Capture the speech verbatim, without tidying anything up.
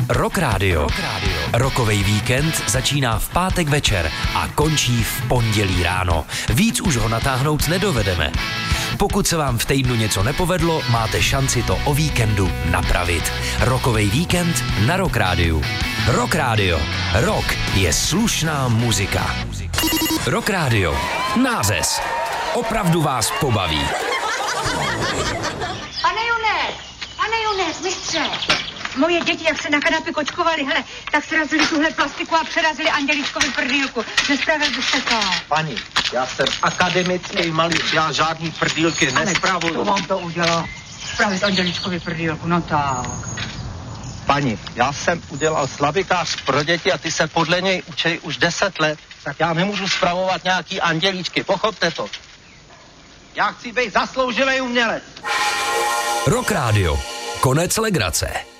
Rock Radio. Rockovej víkend začíná v pátek večer a končí v pondělí ráno. Víc už ho natáhnout nedovedeme. Pokud se vám v týdnu něco nepovedlo, máte šanci to o víkendu napravit. Rockovej víkend na Rock Radio. Rock Radio. Rock je slušná muzika. Rock Radio. Nářez. Opravdu vás pobaví. Pane Junek, pane Junek, mistře. Moje děti, jak se na kanapě kočkovali, hele, tak srazili tuhle plastiku a přerazili Anděličkovi prdýlku. Nespravil byste to. Paní, já jsem akademický malíř, já žádný prdýlky nespravuju. To vám to udělal. Spravit Anděličkovi prdýlku, no tak. Paní, já jsem udělal slavikář pro děti a ty se podle něj učej už deset let, tak já nemůžu spravovat nějaký andělíčky, pochopte to. Já chci být zasloužilej umělec. Rock Radio. Konec legrace.